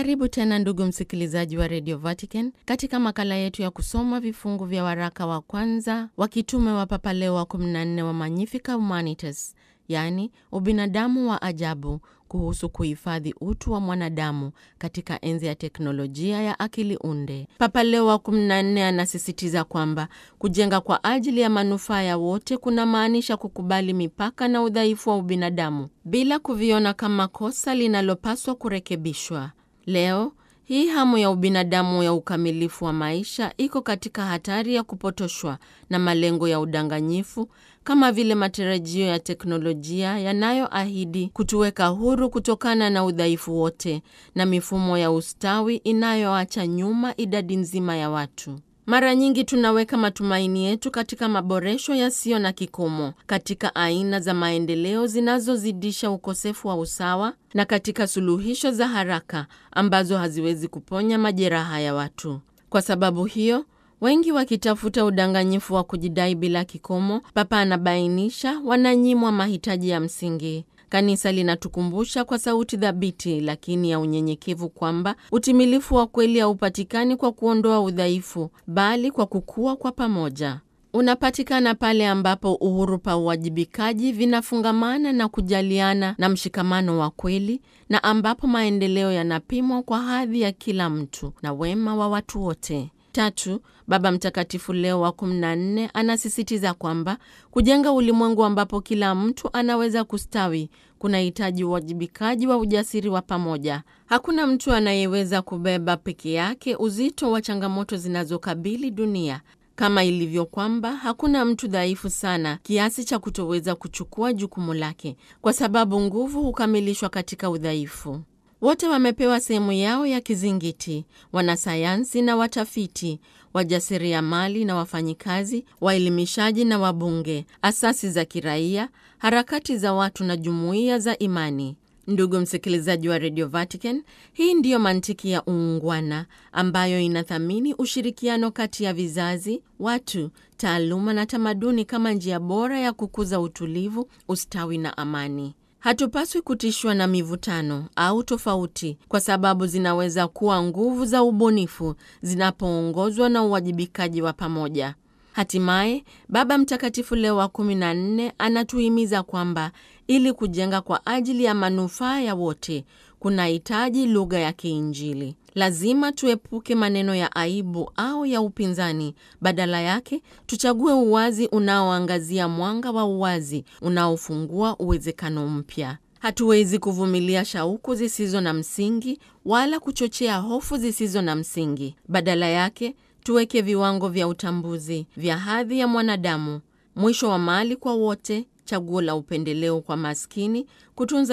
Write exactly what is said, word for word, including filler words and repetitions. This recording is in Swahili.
Karibu tena ndugu msikilizaji wa Radio Vatican katika makala yetu ya kusoma vifungu vya waraka wa kwanza wa kitume wa Papa Leo wa kumi na nne wa Magnificat Humanitas, yani ubinadamu wa ajabu, kuhusu kuhifadhi utu wa mwanadamu katika enzi ya teknolojia ya akili unde. Papa Leo wa kumi na nne anasisitiza kwamba kujenga kwa ajili ya manufaa ya wote kuna maanisha kukubali mipaka na udhaifu wa ubinadamu bila kuviona kama kosa linalopaswa kurekebishwa. Leo, hii hamu ya ubinadamu ya ukamilifu wa maisha iko katika hatari ya kupotoshwa na malengo ya udanganyifu, kama vile matarajio ya teknolojia yanayoahidi kutuweka huru kutokana na udhaifu wote na mifumo ya ustawi inayoacha nyuma idadi nzima ya watu. Mara nyingi tunaweka matumaini yetu katika maboresho yasiyo na kikomo, katika aina za maendeleo zinazozidisha ukosefu wa usawa na katika suluhisho za haraka ambazo haziwezi kuponya majeraha ya watu. Kwa sababu hiyo, wengi wakitafuta udanganyifu wa kujidai bila kikomo, Papa anabainisha wananyimwa mahitaji ya msingi. Kanisa linatukumbusha kwa sauti thabiti lakini ya unyenyekevu kwamba utimilifu wa kweli haupatikani kwa kuondoa udhaifu, bali kwa kukua kwa pamoja. Unapatikana pale ambapo uhuru pa uwajibikaji vinafungamana na kujaliana na mshikamano wa kweli, na ambapo maendeleo yanapimwa kwa hadhi ya kila mtu na wema wa watu wote. Tatu, Baba Mtakatifu Leo wa kumi na nne anasisitiza kwamba kujenga ulimwengu ambapo kila mtu anaweza kustawi kunahitaji uwajibikaji wa ujasiri wa pamoja. Hakuna mtu anayeweza kubeba peke yake uzito wa changamoto zinazokabili dunia, kama ilivyo kwamba hakuna mtu dhaifu sana kiasi cha kutoweza kuchukua jukumu lake, kwa sababu nguvu hukamilishwa katika udhaifu. Wote wamepewa sehemu yao ya kizingiti: wanasayansi na watafiti, wajasiriamali na wafanyikazi, waelimishaji na wabunge, asasi za kiraia, harakati za watu na jumuiya za imani. Ndugu msikilizaji wa Radio Vatican, hii ndiyo mantiki ya uungwana ambayo inathamini ushirikiano kati ya vizazi, watu, taaluma na tamaduni kama njia bora ya kukuza utulivu, ustawi na amani. Hatupaswi kutishwa na mivutano au tofauti, kwa sababu zinaweza kuwa nguvu za ubunifu zinapoongozwa na uwajibikaji wa pamoja. Hatimaye, Baba Mtakatifu Leo wa kumi na nne anatuhimiza kwamba ili kujenga kwa ajili ya manufaa ya wote kunahitaji lugha ya kiinjili. Lazima tuepuke maneno ya aibu au ya upinzani. Badala yake, tuchague uwazi unaoangazia mwanga wa uwazi unaofungua uwezekano mpya. Hatuwezi kuvumilia shauku zisizo na msingi wala kuchochea hofu zisizo na msingi. Badala yake, tuweke viwango vya utambuzi vya hadhi ya mwanadamu, mwisho wa mali kwa wote, chaguo la upendeleo kwa maskini, kutunza